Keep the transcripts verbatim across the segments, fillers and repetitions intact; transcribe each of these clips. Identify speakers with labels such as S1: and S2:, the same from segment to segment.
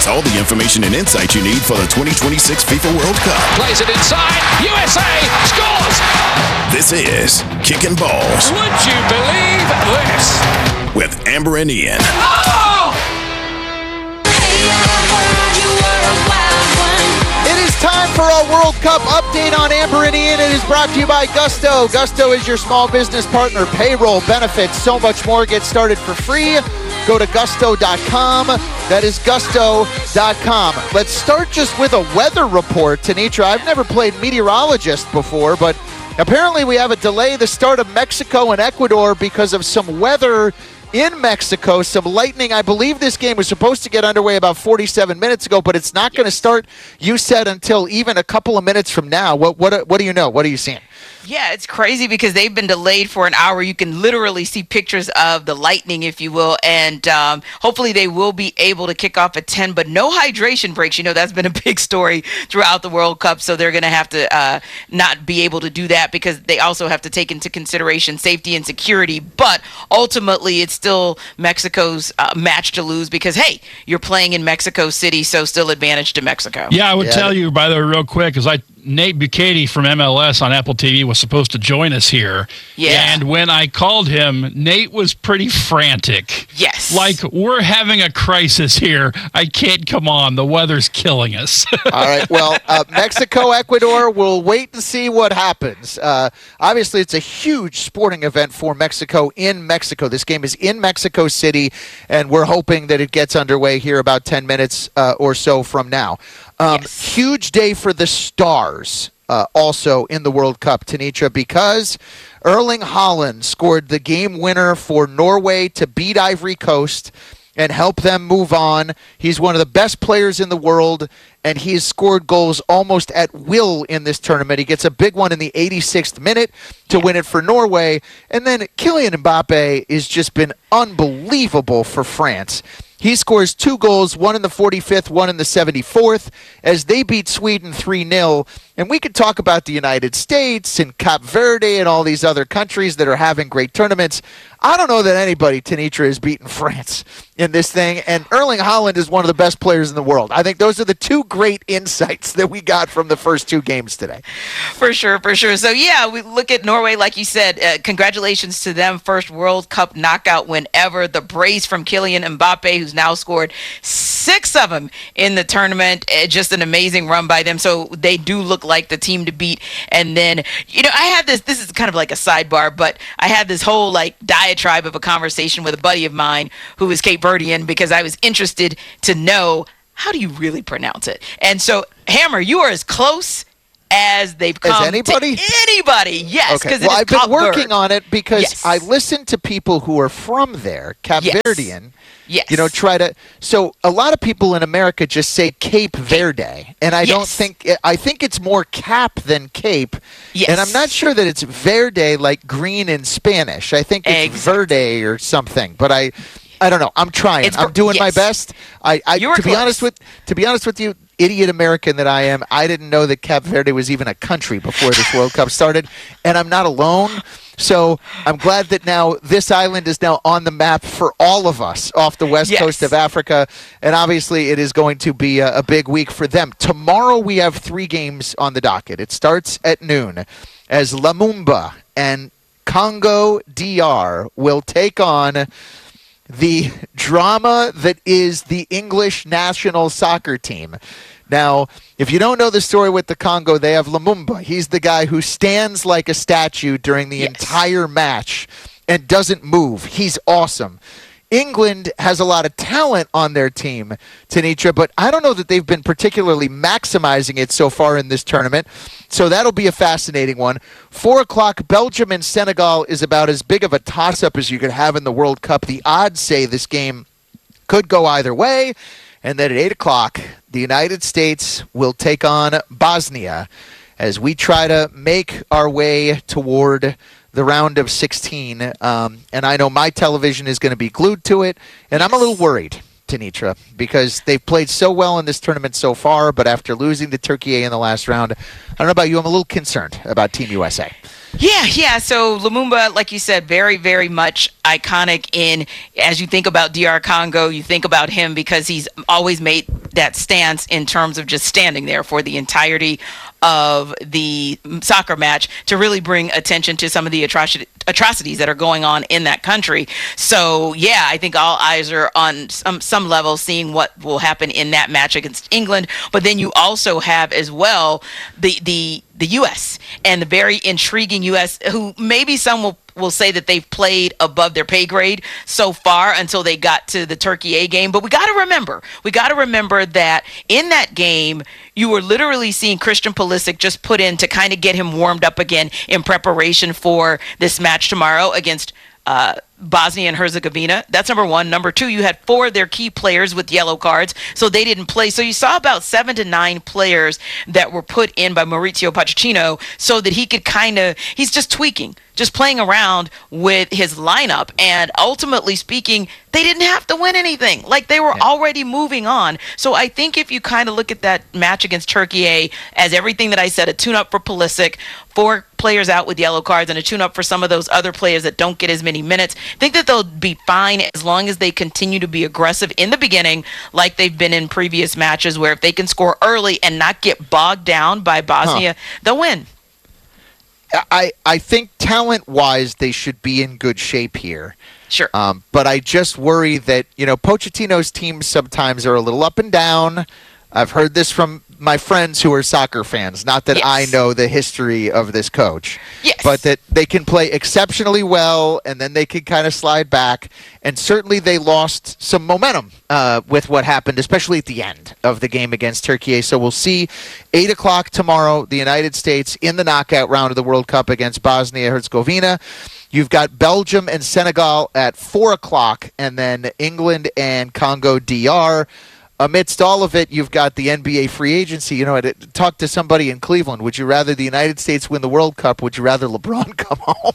S1: has all the information and insight you need for the twenty twenty-six FIFA World Cup.
S2: Plays it inside. U S A scores!
S1: This is Kicking Balls.
S2: Would you believe this?
S1: With Amber and Ian.
S2: Oh!
S3: It is time for our World Cup update on Amber and Ian. It is brought to you by Gusto. Gusto is your small business partner. Payroll, benefits, so much more. Get started for free. Go to gusto dot com. That is gusto dot com. Let's start just with a weather report. Tanitra, I've never played meteorologist before, but apparently we have a delay the start of Mexico and Ecuador because of some weather in Mexico, some lightning. I believe this game was supposed to get underway about forty-seven minutes ago, but it's not going to start, you said, until even a couple of minutes from now. What what what do you know? What are you seeing?
S4: Yeah, it's crazy because they've been delayed for an hour. You can literally see pictures of the lightning, if you will, and um, hopefully they will be able to kick off at ten, but no hydration breaks. You know, that's been a big story throughout the World Cup, so they're going to have to uh, not be able to do that because they also have to take into consideration safety and security, but ultimately it's still Mexico's uh, match to lose because, hey, you're playing in Mexico City, so still advantage to Mexico.
S5: Yeah, I would
S3: Yeah.
S5: tell you, by the way, real quick, because I Nate Bukaty from M L S on Apple T V was supposed to join us here.
S4: Yeah.
S5: And when I called him, Nate was pretty frantic.
S4: Yes.
S5: Like, we're having a crisis here. I can't come on. The weather's killing us.
S3: All right, well, uh, Mexico, Ecuador, we'll wait and see what happens. Uh, obviously, it's a huge sporting event for Mexico in Mexico. This game is in Mexico City, and we're hoping that it gets underway here about ten minutes uh, or so from now. Um,
S4: Yes.
S3: Huge day for the Stars uh, also in the World Cup, Tanitra, because Erling Haaland scored the game winner for Norway to beat Ivory Coast and help them move on. He's one of the best players in the world, and he has scored goals almost at will in this tournament. He gets a big one in the eighty-sixth minute to win it for Norway. And then Kylian Mbappe has just been unbelievable for France. He scores two goals, one in the forty-fifth, one in the seventy-fourth, as they beat Sweden three nil. And we could talk about the United States and Cape Verde and all these other countries that are having great tournaments. I don't know that anybody, Tanitra, has beaten France in this thing. And Erling Haaland is one of the best players in the world. I think those are the two great insights that we got from the first two games today.
S4: For sure, for sure. So, yeah, we look at Norway, like you said, uh, congratulations to them. First World Cup knockout win ever. The brace from Kylian Mbappe, who's now scored six of them in the tournament. Uh, just an amazing run by them. So they do look like the team to beat. And then, you know, I had this, this is kind of like a sidebar, but I had this whole like diatribe of a conversation with a buddy of mine who is Cape Verdean because I was interested to know, how do you really pronounce it? And so, Hammer, you are as close as they've come
S3: As anybody?
S4: to anybody. Yes, because
S3: Okay. Well, I've been working
S4: Verde.
S3: on it because
S4: Yes.
S3: I listened to people who are from there, Cape
S4: Yes.
S3: Verdean.
S4: Yes.
S3: You know, try to. So a lot of people in America just say Cape Verde, and I don't
S4: Yes.
S3: think. I think it's more Cap than Cape.
S4: Yes.
S3: And I'm not sure that it's Verde like green in Spanish. I think it's
S4: Exactly.
S3: Verde or something. But I, I don't know. I'm trying.
S4: It's
S3: I'm
S4: ver-
S3: doing my
S4: yes.
S3: best. I, I
S4: You were
S3: to be
S4: close.
S3: honest with to be honest with you, idiot American that I am, I didn't know that Cape Verde was even a country before this World Cup started, and I'm not alone. So I'm glad that now this island is now on the map for all of us off the west
S4: Yes.
S3: coast of Africa, and obviously it is going to be a, a big week for them. Tomorrow we have three games on the docket. It starts at noon as Lumumba and Congo D R will take on the drama that is the English national soccer team. Now, if you don't know the story with the Congo, they have Lumumba. He's the guy who stands like a statue during the
S4: Yes.
S3: entire match and doesn't move. He's awesome. England has a lot of talent on their team, Tanitra, but I don't know that they've been particularly maximizing it so far in this tournament. So that'll be a fascinating one. Four o'clock, Belgium and Senegal is about as big of a toss-up as you could have in the World Cup. The odds say this game could go either way. And then at eight o'clock, the United States will take on Bosnia as we try to make our way toward the round of sixteen. Um, and I know my television is going to be glued to it, and I'm a little worried, Tanitra, because they've played so well in this tournament so far, but after losing to Turkey in the last round, I don't know about you, I'm a little concerned about Team U S A.
S4: Yeah, yeah. So Lumumba, like you said, very, very much iconic in, as you think about D R Congo, you think about him because he's always made that stance in terms of just standing there for the entirety of the soccer match to really bring attention to some of the atroci- atrocities that are going on in that country. So, yeah, I think all eyes are on some, some level seeing what will happen in that match against England. But then you also have as well the the the U S and the very intriguing U S, who maybe some will will say that they've played above their pay grade so far until they got to the Turkey A game. But we got to remember, we got to remember that in that game, you were literally seeing Christian Pulisic just put in to kind of get him warmed up again in preparation for this match tomorrow against uh, Bosnia and Herzegovina. That's number one. Number two, you had four of their key players with yellow cards, so they didn't play. So you saw about seven to nine players that were put in by Mauricio Pochettino so that he could kind of, he's just tweaking, just playing around with his lineup. And ultimately speaking, they didn't have to win anything. Like, they were yeah. already moving on. So I think if you kind of look at that match against Turkey A as everything that I said, a tune-up for Pulisic, four players out with yellow cards, and a tune-up for some of those other players that don't get as many minutes, I think that they'll be fine as long as they continue to be aggressive in the beginning like they've been in previous matches, where if they can score early and not get bogged down by Bosnia, huh. they'll win.
S3: I, I think talent-wise they should be in good shape here.
S4: Sure.
S3: Um, but I just worry that, you know, Pochettino's teams sometimes are a little up and down. I've heard this from my friends who are soccer fans. Not that yes. I know the history of this coach.
S4: Yes.
S3: But that they can play exceptionally well, and then they can kind of slide back. And certainly they lost some momentum uh, with what happened, especially at the end of the game against Turkey. So we'll see eight o'clock tomorrow, the United States in the knockout round of the World Cup against Bosnia-Herzegovina. You've got Belgium and Senegal at four o'clock, and then England and Congo D R. Amidst all of it, you've got the N B A free agency. You know, I talked to somebody in Cleveland. Would you rather the United States win the World Cup? Would you rather LeBron come home?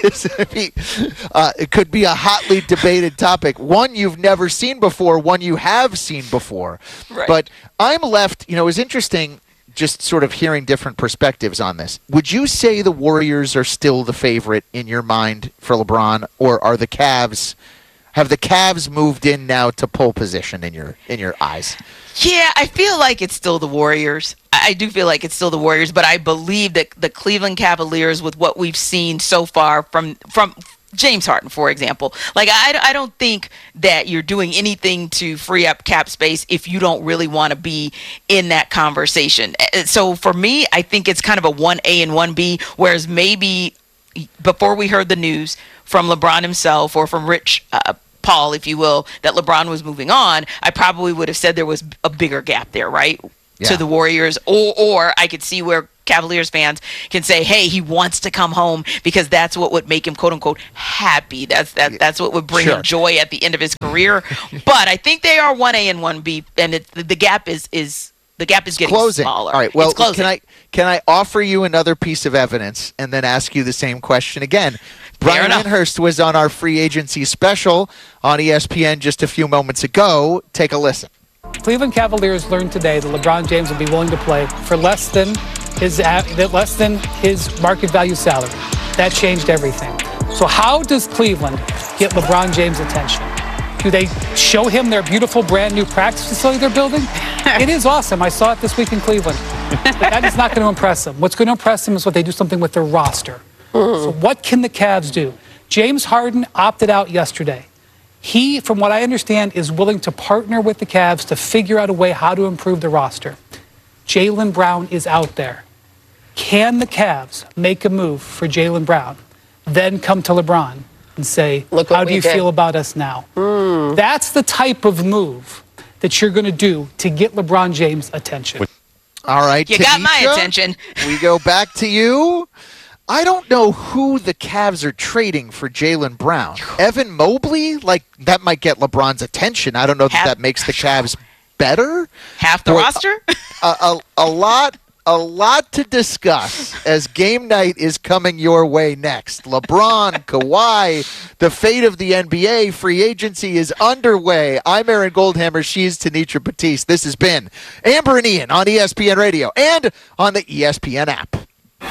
S3: uh, it could be a hotly debated topic. One you've never seen before, one you have seen before.
S4: Right.
S3: But I'm left, you know, it was interesting just sort of hearing different perspectives on this. Would you say the Warriors are still the favorite in your mind for LeBron, or are the Cavs... Have the Cavs moved in now to pole position in your in your eyes?
S4: Yeah, I feel like it's still the Warriors. I do feel like it's still the Warriors, but I believe that the Cleveland Cavaliers, with what we've seen so far from from James Harden, for example, like I, I don't think that you're doing anything to free up cap space if you don't really want to be in that conversation. So for me, I think it's kind of a one A and one B, whereas maybe before we heard the news from LeBron himself or from Rich uh, Paul, if you will, that LeBron was moving on, I probably would have said there was a bigger gap there, right, yeah. to the Warriors. Or, or I could see where Cavaliers fans can say, hey, he wants to come home because that's what would make him, quote unquote, happy. That's that. That's what would bring sure. him joy at the end of his career. But I think they are one A and one B, and it, the gap is is. The gap is getting
S3: closing.
S4: smaller.
S3: All right. Well,
S4: it's
S3: can I can I offer you another piece of evidence and then ask you the same question again? Brian Windhorst was on our free agency special on E S P N just a few moments ago. Take a listen.
S6: Cleveland Cavaliers learned today that LeBron James will be willing to play for less than his less than his market value salary. That changed everything. So how does Cleveland get LeBron James' attention? Do they show him their beautiful brand new practice facility they're building? It is awesome. I saw it this week in Cleveland. But that is not going to impress him. What's going to impress him is what they do something with their roster. Mm. So what can the Cavs do? James Harden opted out yesterday. He, from what I understand, is willing to partner with the Cavs to figure out a way how to improve the roster. Jaylen Brown is out there. Can the Cavs make a move for Jaylen Brown, then come to LeBron and say, how do you did. feel about us now? Mm. That's the type of move that you're going to do to get LeBron James' attention.
S3: All right,
S4: you
S3: Tanisha,
S4: got my attention.
S3: We go back to you. I don't know who the Cavs are trading for Jaylen Brown. Evan Mobley? Like, that might get LeBron's attention. I don't know
S4: half,
S3: that that makes the Cavs better.
S4: Half the
S3: Boy,
S4: roster?
S3: a, a, a lot a lot to discuss as game night is coming your way next. LeBron, Kawhi, the fate of the N B A, free agency is underway. I'm Aaron Goldhammer. She's Tanitra Batiste. This has been Amber and Ian on E S P N Radio and on the E S P N app.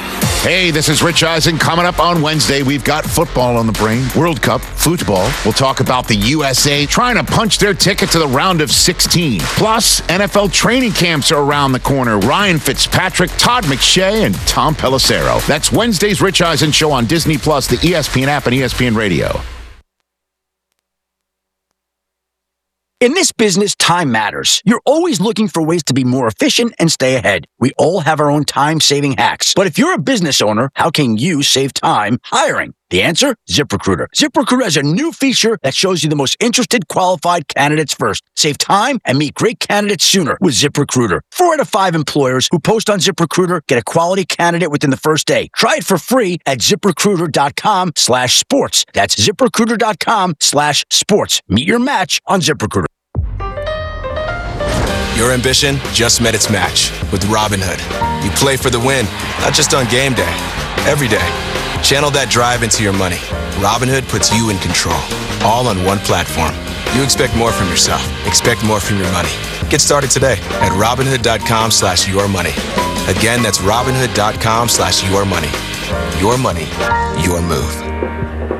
S1: Hey, this is Rich Eisen. Coming up on Wednesday, we've got football on the brain. World Cup, football. We'll talk about the U S A trying to punch their ticket to the round of sixteen. Plus, N F L training camps are around the corner. Ryan Fitzpatrick, Todd McShay, and Tom Pelissero. That's Wednesday's Rich Eisen Show on Disney Plus, the E S P N app, and E S P N Radio.
S7: In this business, time matters. You're always looking for ways to be more efficient and stay ahead. We all have our own time-saving hacks. But if you're a business owner, how can you save time hiring? The answer? ZipRecruiter. ZipRecruiter has a new feature that shows you the most interested qualified candidates first. Save time and meet great candidates sooner with ZipRecruiter. Four out of five employers who post on ZipRecruiter get a quality candidate within the first day. Try it for free at ZipRecruiter.com slash sports. That's ZipRecruiter.com slash sports. Meet your match on ZipRecruiter.
S8: Your ambition just met its match with Robinhood. You play for the win, not just on game day, every day. Channel that drive into your money. Robinhood puts you in control, all on one platform. You expect more from yourself. Expect more from your money. Get started today at Robinhood.com slash your money. Again, that's Robinhood.com slash your money. Your money, your move.